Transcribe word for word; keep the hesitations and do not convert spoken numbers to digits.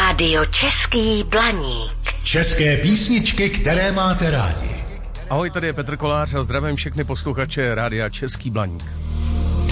Rádio Český Blaník. České písničky, které máte rádi. Ahoj, tady je Petr Kolář a zdravím všechny posluchače Rádia Český Blaník.